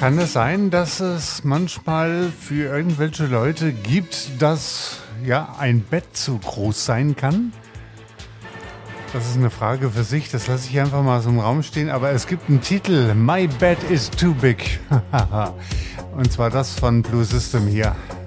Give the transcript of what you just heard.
Kann es sein, dass es manchmal für irgendwelche Leute gibt, dass ja ein Bett zu groß sein kann? Das ist eine Frage für sich, das lasse ich einfach mal so im Raum stehen. Aber es gibt einen Titel, My Bed is Too Big. Und zwar das von Blue System hier.